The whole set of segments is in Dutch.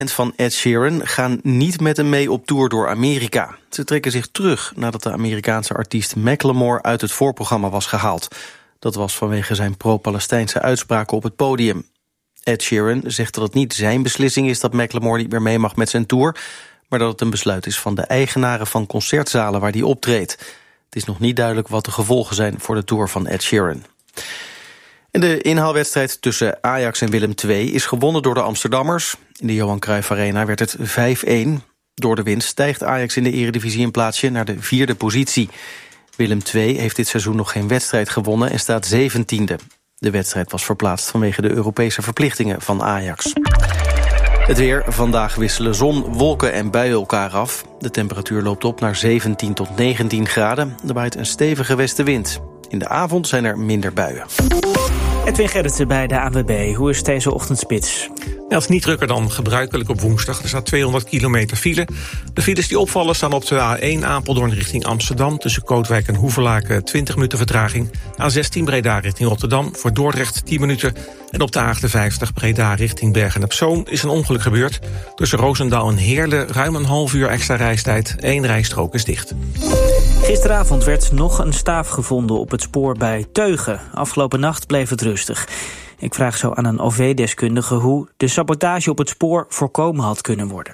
Van Ed Sheeran gaan niet met hem mee op tour door Amerika. Ze trekken zich terug nadat de Amerikaanse artiest Macklemore uit het voorprogramma was gehaald. Dat was vanwege zijn pro-Palestijnse uitspraken op het podium. Ed Sheeran zegt dat het niet zijn beslissing is dat Macklemore niet meer mee mag met zijn tour, maar dat het een besluit is van de eigenaren van concertzalen waar hij optreedt. Het is nog niet duidelijk wat de gevolgen zijn voor de tour van Ed Sheeran. En de inhaalwedstrijd tussen Ajax en Willem II is gewonnen door de Amsterdammers. In de Johan Cruijff Arena werd het 5-1. Door de winst stijgt Ajax in de Eredivisie een plaatsje naar de 4e positie. Willem II heeft dit seizoen nog geen wedstrijd gewonnen en staat 17e. De wedstrijd was verplaatst vanwege de Europese verplichtingen van Ajax. Het weer. Vandaag wisselen zon, wolken en buien elkaar af. De temperatuur loopt op naar 17 tot 19 graden. Er waait een stevige westenwind. In de avond zijn er minder buien. Edwin Gerritsen bij de ANWB. Hoe is deze ochtendspits? Het is niet drukker dan gebruikelijk op woensdag. Er staat 200 kilometer file. De files die opvallen staan op de A1 Apeldoorn richting Amsterdam. Tussen Kootwijk en Hoevelaken 20 minuten vertraging. A16 Breda richting Rotterdam. Voor Dordrecht 10 minuten. En op de A58 Breda richting Bergen-op-Zoom is een ongeluk gebeurd. Tussen Roosendaal en Heerlen ruim een half uur extra reistijd. 1 rijstrook is dicht. Gisteravond werd nog een staaf gevonden op het spoor bij Teugen. Afgelopen nacht bleef het rustig. Ik vraag zo aan een OV-deskundige hoe de sabotage op het spoor voorkomen had kunnen worden.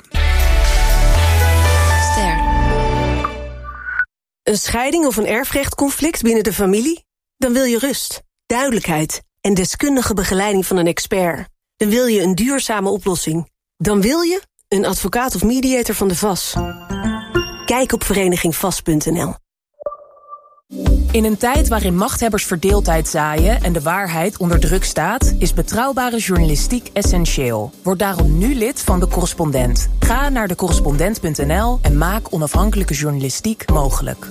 Ster. Een scheiding of een erfrechtconflict binnen de familie? Dan wil je rust, duidelijkheid en deskundige begeleiding van een expert. Dan wil je een duurzame oplossing. Dan wil je een advocaat of mediator van de VAS. Kijk op verenigingvas.nl. In een tijd waarin machthebbers verdeeldheid zaaien en de waarheid onder druk staat, is betrouwbare journalistiek essentieel. Word daarom nu lid van De Correspondent. Ga naar decorrespondent.nl en maak onafhankelijke journalistiek mogelijk.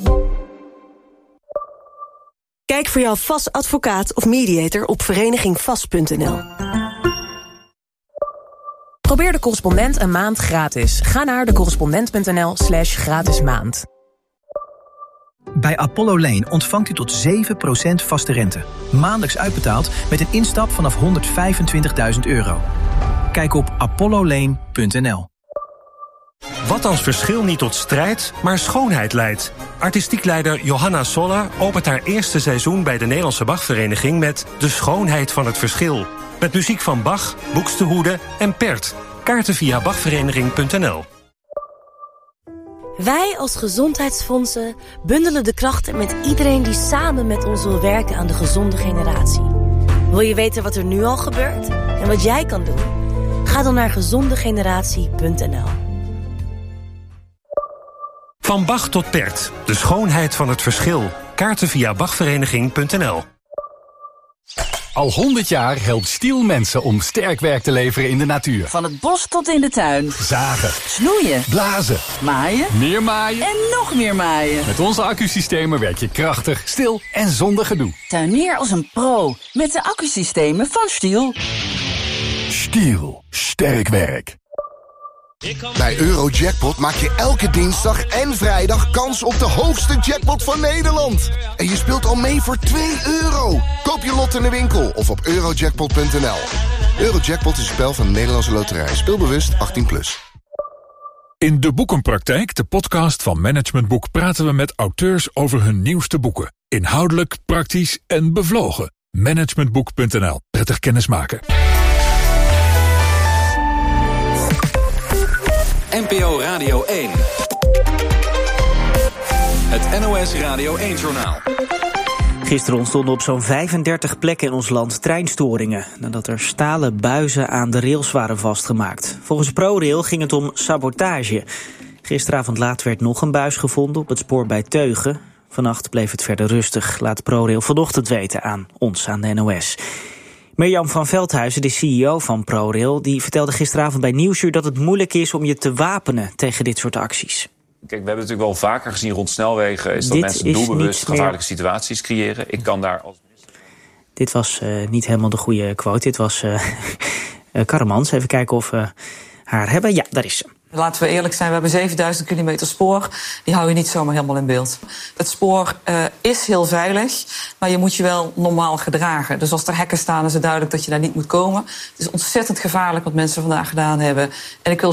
Kijk voor jouw VAS advocaat of mediator op verenigingvas.nl. Probeer De Correspondent een maand gratis. Ga naar decorrespondent.nl/gratis maand. Bij Apollo Lane ontvangt u tot 7% vaste rente. Maandelijks uitbetaald met een instap vanaf €125.000. Kijk op apollolane.nl. Wat als verschil niet tot strijd, maar schoonheid leidt? Artistiek leider Johanna Sola opent haar eerste seizoen bij de Nederlandse Bachvereniging met De Schoonheid van het Verschil. Met muziek van Bach, Buxtehude en Pärt. Kaarten via bachvereniging.nl. Wij als gezondheidsfondsen bundelen de krachten met iedereen die samen met ons wil werken aan de gezonde generatie. Wil je weten wat er nu al gebeurt en wat jij kan doen? Ga dan naar gezondegeneratie.nl. Van Bach tot Pärt. De schoonheid van het verschil. Kaarten via bachvereniging.nl. Al 100 jaar helpt Stihl mensen om sterk werk te leveren in de natuur. Van het bos tot in de tuin. Zagen. Snoeien. Blazen. Maaien. Meer maaien. En nog meer maaien. Met onze accusystemen werk je krachtig, stil en zonder gedoe. Tuinier als een pro met de accusystemen van Stihl. Stihl. Sterk werk. Bij Eurojackpot maak je elke dinsdag en vrijdag kans op de hoogste jackpot van Nederland. En je speelt al mee voor €2. Koop je lot in de winkel of op eurojackpot.nl. Eurojackpot is een spel van de Nederlandse Loterij. Speelbewust 18+. In De Boekenpraktijk, de podcast van Management Boek, praten we met auteurs over hun nieuwste boeken. Inhoudelijk, praktisch en bevlogen. Managementboek.nl. Prettig kennismaken. NPO Radio 1. Het NOS Radio 1-journaal. Gisteren ontstonden op zo'n 35 plekken in ons land treinstoringen, nadat er stalen buizen aan de rails waren vastgemaakt. Volgens ProRail ging het om sabotage. Gisteravond laat werd nog een buis gevonden op het spoor bij Teugen. Vannacht bleef het verder rustig, laat ProRail vanochtend weten aan ons, aan de NOS. Mirjam van Veldhuizen, de CEO van ProRail, die vertelde gisteravond bij Nieuwsuur dat het moeilijk is om je te wapenen tegen dit soort acties. Kijk, we hebben natuurlijk wel vaker gezien rond snelwegen is dat mensen doelbewust gevaarlijke situaties creëren. Ik kan daar als minister... Dit was niet helemaal de goede quote. Dit was Karremans. Even kijken of we haar hebben. Ja, daar is ze. Laten we eerlijk zijn, we hebben 7000 kilometer spoor. Die hou je niet zomaar helemaal in beeld. Het spoor is heel veilig, maar je moet je wel normaal gedragen. Dus als er hekken staan, is het duidelijk dat je daar niet moet komen. Het is ontzettend gevaarlijk wat mensen vandaag gedaan hebben. En ik wil